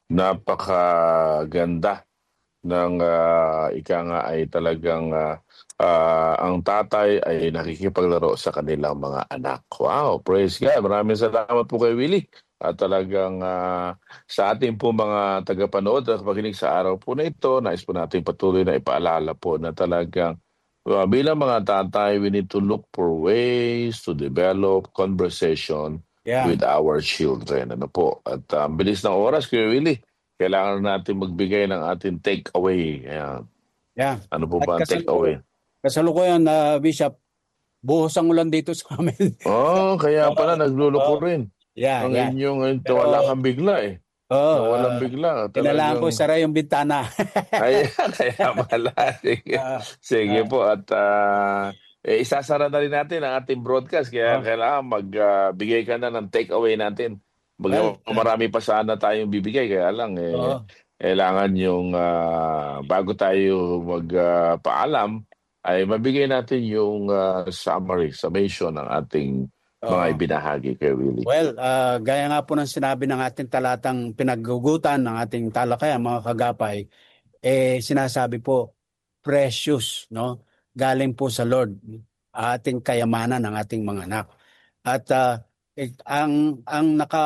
napakaganda ng ah, ika nga ay talagang ah, ah, ang tatay ay nakikipaglaro sa kanilang mga anak. Wow, praise God. Maraming salamat po kay Willie. At talagang ah, sa ating po mga tagapanood at pakinig sa araw po na ito, nais po natin patuloy na ipaalala po na talagang ah, bilang mga tatay, we need to look for ways to develop conversation Yeah, with our children. Ano po? At ah, ang bilis ng oras, Kuya Willie. Kailangan natin magbigay ng ating take away. Ayan. yeah. Ano po At ba ang take away? kasalukuyan, kasalukuyan na Bishop, buhos ang ulan dito sa amin. Oh, kaya Oo, pala nagluluko oo. rin. Yeah, Ang yeah. inyong ito, Pero wala kang bigla eh. oo, Nawalan ah, bigla. kailangan ko Talagang, isara yung bintana. ay, kaya pala. Sige, Ah, sige ah, po. At ah, eh, isasara na rin natin ang ating broadcast. Kaya oh, kailangan magbigay ka na ng take away natin. well, Baga, ah, marami pa sana tayong bibigay. Kaya lang, eh, oo. kailangan yung ah, bago tayo magpaalam, ay mabigay natin yung ah, summary, summation ng ating mga Oo. ibinahagi kay Willie. Well, ah, gaya nga po ng sinabi ng ating talatang pinaggugutan ng ating talakayan, mga kagapay, eh sinasabi po, precious, no? Galing po sa Lord, ating kayamanan ng ating mga anak. At ah, eh, ang ang naka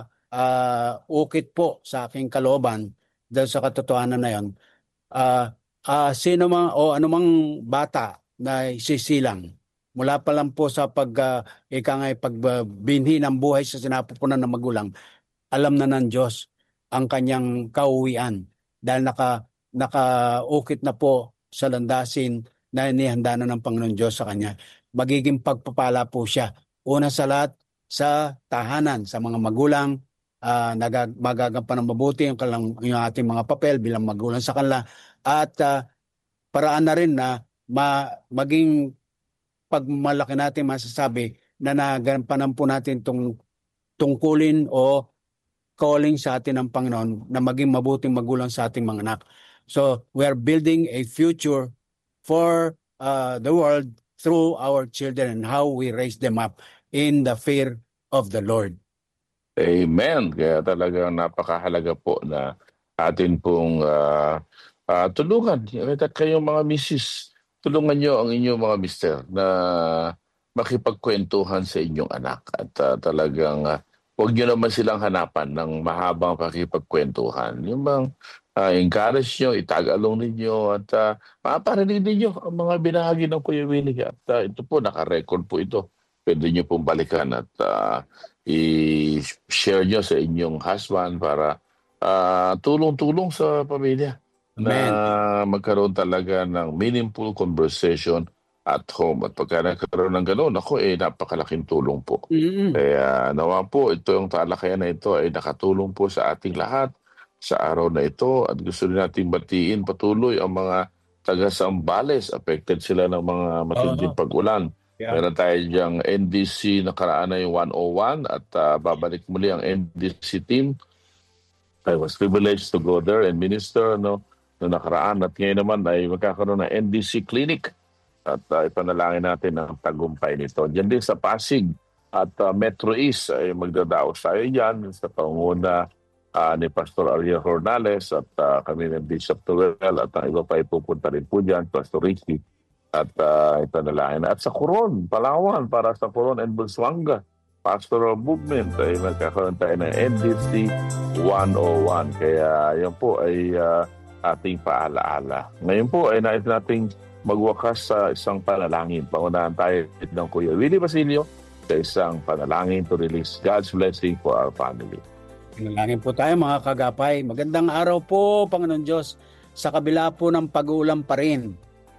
ah, ukit po sa aking kalooban dahil sa katotohanan na 'yon, ah, ah, sino mang o anumang bata na isisilang mula pa lang po sa pag ah, ika nga'y pagbinhi ng buhay sa sinapupunan ng magulang, alam na ng Diyos ang kanyang kauwian dahil naka nakaukit na po sa landasin na inihanda na ng Panginoon Diyos sa kanya. Magiging pagpapala po siya. Una sa lahat, sa tahanan, sa mga magulang, ah, nagag, magagampan ng mabuti yung, kalang, yung ating mga papel bilang magulang sa kanila. At ah, paraan na rin na ma, maging pagmalaki natin masasabi na nagampanan po natin itong tungkulin o calling sa atin ng Panginoon na maging mabuting magulang sa ating mga anak. So, we are building a future for uh, the world through our children and how we raise them up in the fear of the Lord. Amen. Kaya talagang napakahalaga po na atin pong ah, ah, tulungan. At kayong mga misis, tulungan nyo ang inyong mga mister na makipagkwentuhan sa inyong anak. At ah, talagang ah, huwag nyo naman silang hanapan ng mahabang pakipagkwentuhan. Yung bang uh, encourage nyo, itag-along ninyo at uh, mapaparinig ninyo ang mga binahagi ng Kuya Willie. At uh, ito po, naka-record po ito. Pwede nyo pong balikan at uh, i-share nyo sa inyong husband para uh, tulong-tulong sa pamilya. Amen. Na magkaroon talaga ng meaningful conversation at home. At pagka nagkaroon ng gano'n, ako eh, napakalaking tulong po. Mm-mm. Kaya nawa po, ito yung talakayan na ito ay nakatulong po sa ating lahat sa araw na ito. At gusto rin natin batiin patuloy ang mga taga-Sambales. Affected sila ng mga matinding Oo. pag-ulan. Yeah. Meron tayo diyang N D C nakaraan na yung one oh one at uh, babalik muli ang N D C team. I was privileged to go there and minister no, no nakaraan. At ngayon naman ay magkakaroon ng N D C clinic. At uh, ipanalangin natin ang tagumpay nito. Diyan din sa Pasig at uh, Metro East ay magdadaos tayo dyan sa panguna uh, ni Pastor Ariel Hornales at uh, kami ng Bishop Tuwel at ang iba pa ay pupunta rin po dyan, Pastor Ricky. At uh, ipanalangin. At sa Coron, Palawan, para sa Coron and Busuanga, Pastoral Movement ay magkakaroon tayo ng N D C one oh one. Kaya yan po ay uh, ating paalaala. Ngayon po ay nais nating magwakas sa isang panalangin. Pangunahan tayo ng Kuya Willie Basilio sa isang panalangin to release God's blessing for our family. Panalangin po tayo mga kagapay. Magandang araw po, Panginoon Diyos. Sa kabila po ng pag-uulan pa rin,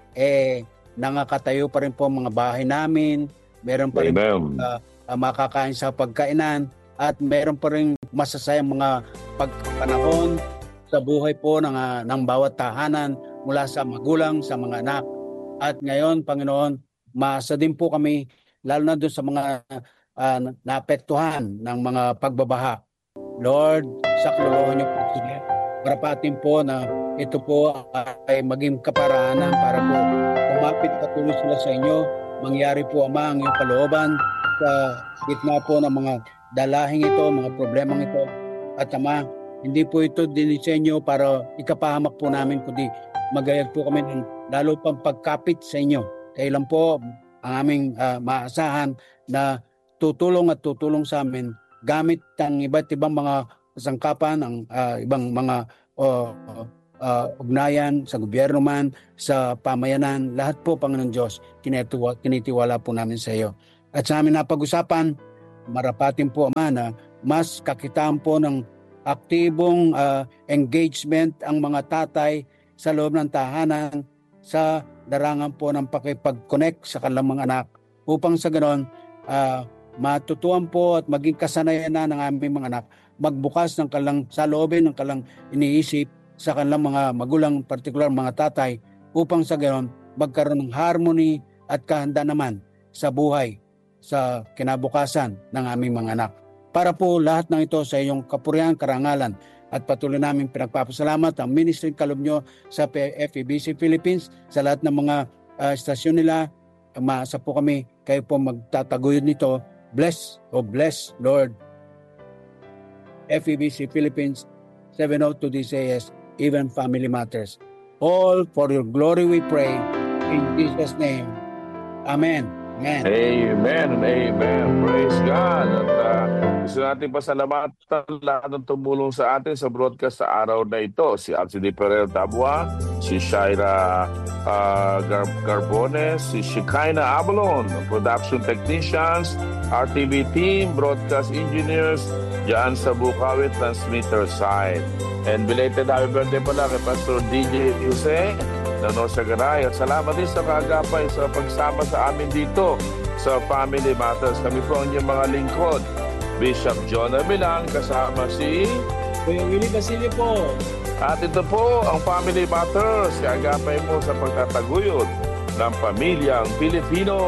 eh, nangakatayo pa rin po ang mga bahay namin. Meron pa rin uh, uh, makakain sa pagkainan at meron pa rin masasayang mga pagpanahon sa buhay po ng, uh, ng bawat tahanan mula sa magulang, sa mga anak. At ngayon, Panginoon, maasa din po kami, lalo na doon sa mga uh, naapektuhan ng mga pagbabaha. Lord, saklolohan niyo po sila. Parapatin po na ito po ay maging kaparaanan para po kumapit patuloy sila sa inyo. Mangyari po, Ama, ang iyong kalooban sa gitna po ng mga dalahing ito, mga problemang ito. At Ama, hindi po ito dinisenyo para ikapahamak po namin, kundi magayag po kami ng lalo pang pagkapit sa inyo. Kailan po ang aming uh, maasahan na tutulong at tutulong sa amin gamit ang iba't ibang mga sangkapan, ang uh, ibang mga uh, uh, ugnayan sa gobyerno man, sa pamayanan, lahat po, Panginoon Diyos, tinitiwala, tinitiwala po namin sa iyo. At sa amin napag-usapan, marapatin po, Ama, na mas kakitaan po ng aktibong uh, engagement ang mga tatay sa loob ng tahanan sa darangan po ng pakipag-connect sa kanilang mga anak upang sa ganon uh, matutuan po at maging kasanayan na ng aming mga anak magbukas ng kanilang saloobin, ng kanilang iniisip sa kanilang mga magulang, partikular mga tatay, upang sa ganon magkaroon ng harmony at kahanda naman sa buhay, sa kinabukasan ng aming mga anak. Para po lahat ng ito sa iyong kapurihan, karangalan, at patuloy namin pinagpapasalamat ang ministry kaloob nyo sa F E B C Philippines, sa lahat ng mga uh, istasyon nila. Maasa po kami, kayo po magtataguyod nito. Bless, o oh bless, Lord, F E B C Philippines, seven oh two D C S, even Family Matters. All for your glory we pray, in Jesus' name. Amen. Amen. Amen and amen. Praise God. At uh, gusto natin pasalamatan lahat ng tumulong sa atin sa broadcast sa araw na ito. Si Alcide Perel Tabua, si Shaira uh, Gar- Garbones, si Shekinah Abalon, production technicians, R T V team, broadcast engineers, dyan sa Bukawi transmitter side. And belated happy birthday pala kay Pastor D J Jose na Nosa Garay. At salamat din sa kagapay sa pagsama sa amin dito sa Family Matters. Kami po ang inyong mga lingkod. Bishop John Amilang kasama si Kuya Willie Basilio po. At ito po ang Family Matters. Kagapay mo sa pagtataguyod ng pamilyang Pilipino.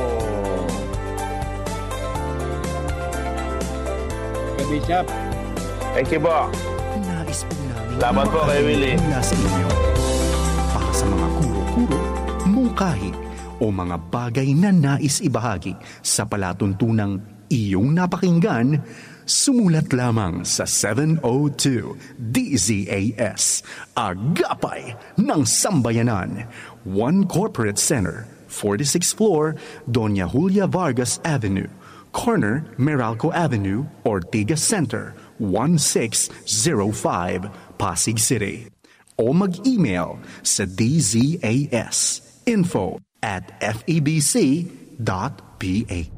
Kuya Bishop. Thank you po. Nais po namin Salamat po kay Willie. mula sa inyo. Para sa mga kuro-kuro, mungkahi, o mga bagay na nais ibahagi sa palatuntunang iyong napakinggan, sumulat lamang sa seven oh two D Z A S, Agapay ng Sambayanan, One Corporate Center, forty-sixth floor, Doña Julia Vargas Avenue, corner Meralco Avenue, Ortigas Center, one six zero five, Pasig City. o mag-email sa d z a s info at f e b c dot p a.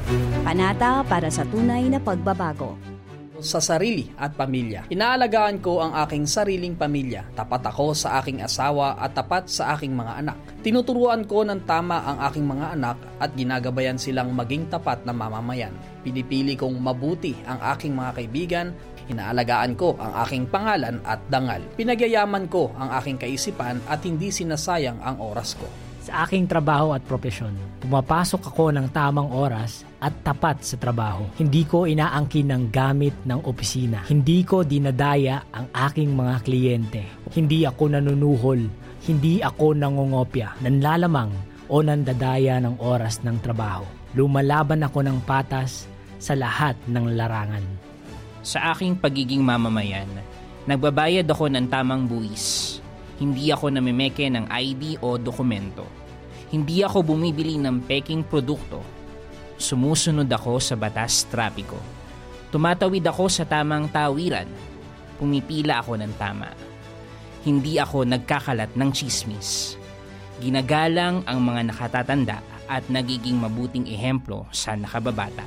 Panata para sa tunay na pagbabago. Sa sarili at pamilya. Inaalagaan ko ang aking sariling pamilya. Tapat ako sa aking asawa at tapat sa aking mga anak. Tinuturuan ko ng tama ang aking mga anak at ginagabayan silang maging tapat na mamamayan. Pinipili kong mabuti ang aking mga kaibigan. Inaalagaan ko ang aking pangalan at dangal. Pinagyayaman ko ang aking kaisipan at hindi sinasayang ang oras ko. Sa aking trabaho at propesyon, pumapasok ako ng tamang oras at tapat sa trabaho. Hindi ko inaangkin ng gamit ng opisina. Hindi ko dinadaya ang aking mga kliyente. Hindi ako nanunuhol. Hindi ako nangongopya, nanlalamang o nandadaya ng oras ng trabaho. Lumalaban ako ng patas sa lahat ng larangan. Sa aking pagiging mamamayan, nagbabayad ako ng tamang buwis. Hindi ako namimeke ng I D o dokumento. Hindi ako bumibili ng peking produkto. Sumusunod ako sa batas trapiko. Tumatawid ako sa tamang tawiran. Pumipila ako ng tama. Hindi ako nagkakalat ng chismis. Ginagalang ang mga nakatatanda at nagiging mabuting ehemplo sa nakababata.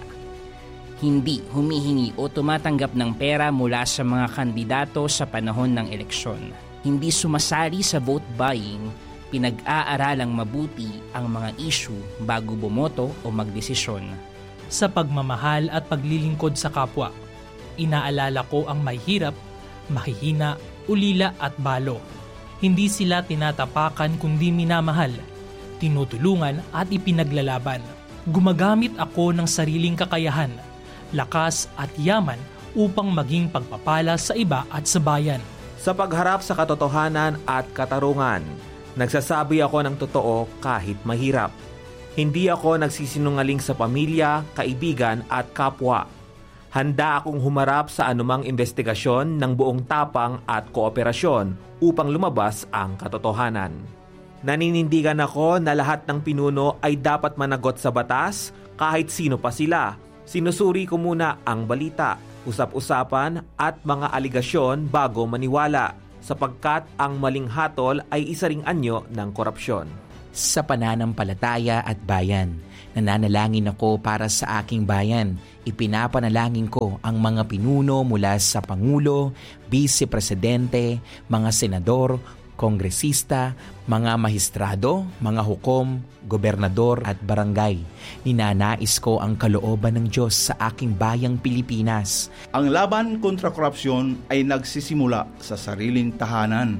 Hindi humihingi o tumatanggap ng pera mula sa mga kandidato sa panahon ng eleksyon. Hindi sumasali sa vote buying, pinag-aaralang mabuti ang mga issue bago bumoto o magdesisyon. Sa pagmamahal at paglilingkod sa kapwa, inaalala ko ang may hirap, mahihina, ulila at balo. Hindi sila tinatapakan kundi minamahal, tinutulungan at ipinaglalaban. Gumagamit ako ng sariling kakayahan, lakas at yaman upang maging pagpapala sa iba at sa bayan. Sa pagharap sa katotohanan at katarungan, nagsasabi ako ng totoo kahit mahirap. Hindi ako nagsisinungaling sa pamilya, kaibigan at kapwa. Handa akong humarap sa anumang investigasyon ng buong tapang at kooperasyon upang lumabas ang katotohanan. Naninindigan ako na lahat ng pinuno ay dapat managot sa batas kahit sino pa sila. Sinusuri ko muna ang balita, usap-usapan at mga aligasyon bago maniwala sapagkat ang maling hatol ay isa ring anyo ng korupsyon. Sa pananampalataya at bayan, nananalangin ako para sa aking bayan. Ipinapanalangin ko ang mga pinuno mula sa Pangulo, Vice Presidente, mga senador, kongresista, mga mahistrado, mga hukom, gobernador at barangay. Ninanais ko ang kalooban ng Diyos sa aking bayang Pilipinas. Ang laban kontra korupsyon ay nagsisimula sa sariling tahanan,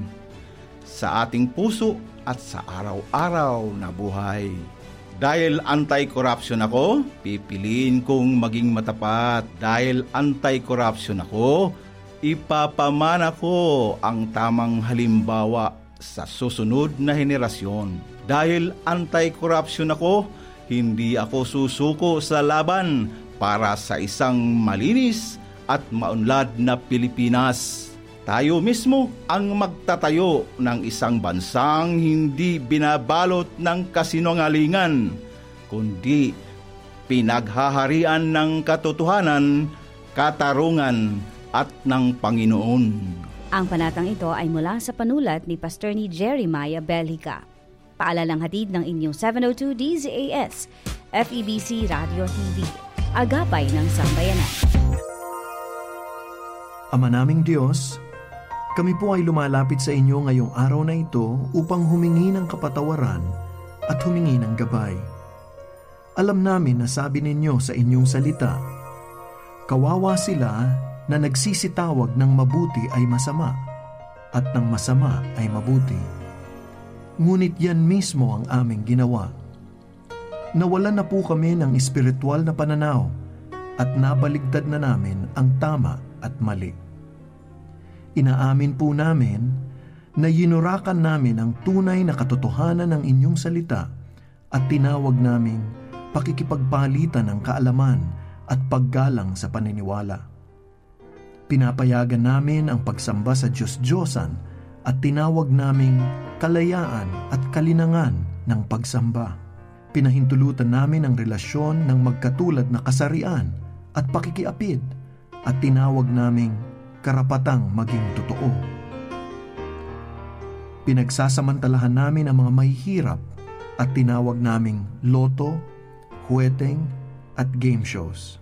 sa ating puso at sa araw-araw na buhay. Dahil anti-corruption ako, pipiliin kong maging matapat. Dahil anti-corruption ako, ipapamana ko ang tamang halimbawa sa susunod na henerasyon. Dahil anti-corruption ako, hindi ako susuko sa laban para sa isang malinis at maunlad na Pilipinas. Tayo mismo ang magtatayo ng isang bansang hindi binabalot ng kasinungalingan, kundi pinaghaharian ng katotohanan, katarungan at ng Panginoon. Ang panatang ito ay mula sa panulat ni Pastor ni Jeremiah Belhica. Paalalang hatid ng inyong seven oh two D Z A S, F E B C Radio T V, Agapay ng Sambayanan. Ama naming Diyos, kami po ay lumalapit sa inyo ngayong araw na ito upang humingi ng kapatawaran at humingi ng gabay. Alam namin na sabi ninyo sa inyong salita, kawawa sila na nagsisitawag ng mabuti ay masama at ng masama ay mabuti. Ngunit yan mismo ang aming ginawa. Nawalan na po kami ng espiritual na pananaw at nabaligtad na namin ang tama at mali. Inaamin po namin na yinurakan namin ang tunay na katotohanan ng inyong salita at tinawag naming pakikipagpalitan ng kaalaman at paggalang sa paniniwala. Pinapayagan namin ang pagsamba sa Diyos-Diyosan at tinawag naming kalayaan at kalinangan ng pagsamba. Pinahintulutan namin ang relasyon ng magkatulad na kasarian at pakikiapid at tinawag naming karapatang maging totoo. Pinagsasamantalahan namin ang mga mahihirap at tinawag naming loto, huweteng at game shows.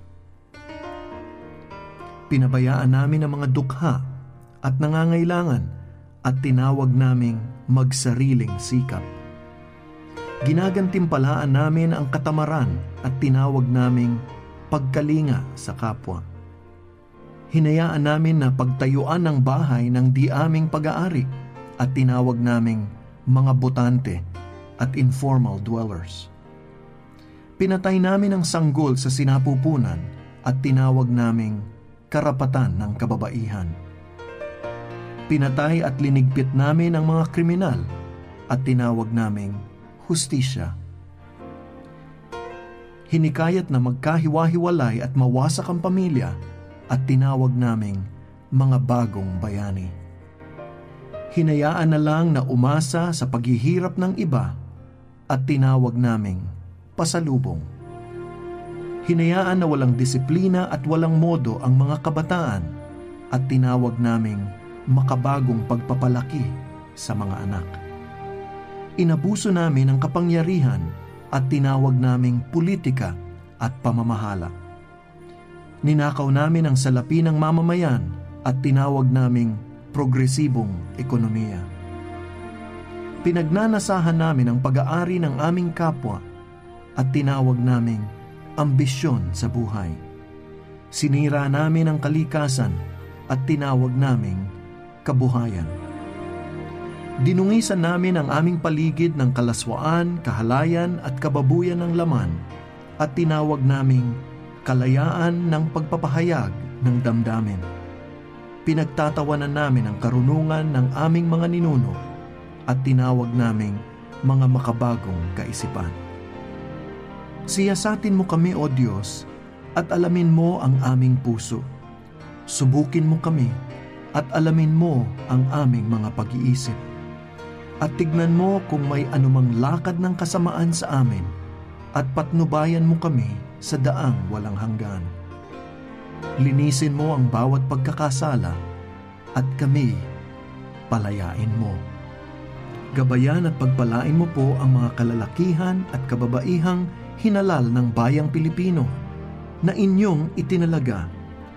Pinabayaan namin ang mga dukha at nangangailangan at tinawag naming magsariling sikap. Ginagantimpalaan namin ang katamaran at tinawag naming pagkalinga sa kapwa. Hinayaan namin na pagtayuan ng bahay ng di aming pag-aari at tinawag naming mga botante at informal dwellers. Pinatay namin ang sanggol sa sinapupunan at tinawag naming karapatan ng kababaihan. Pinatay at linigpit namin ang mga kriminal at tinawag naming hustisya. Hinikayat na magkahiwa-hiwalay at mawasak ang pamilya at tinawag naming mga bagong bayani. Hinayaan na lang na umasa sa paghihirap ng iba at tinawag naming pasalubong. Hinayaan na walang disiplina at walang modo ang mga kabataan at tinawag naming makabagong pagpapalaki sa mga anak. Inabuso namin ang kapangyarihan at tinawag naming politika at pamamahala. Ninakaw namin ang salapi ng mamamayan at tinawag naming progresibong ekonomiya. Pinagnanasahan namin ang pag-aari ng aming kapwa at tinawag naming ambisyon sa buhay. Sinira namin ang kalikasan at tinawag naming kabuhayan. Dinungisan namin ang aming paligid ng kalaswaan, kahalayan at kababuyan ng laman at tinawag naming kalayaan ng pagpapahayag ng damdamin. Pinagtatawanan namin ang karunungan ng aming mga ninuno at tinawag naming mga makabagong kaisipan. Siyasatin mo kami, O Diyos, at alamin mo ang aming puso. Subukin mo kami at alamin mo ang aming mga pag-iisip. At tignan mo kung may anumang lakad ng kasamaan sa amin at patnubayan mo kami sa daang walang hanggan. Linisin mo ang bawat pagkakasala at kami palayain mo. Gabayan at pagpalain mo po ang mga kalalakihan at kababaihang hinalal ng bayang Pilipino na inyong itinalaga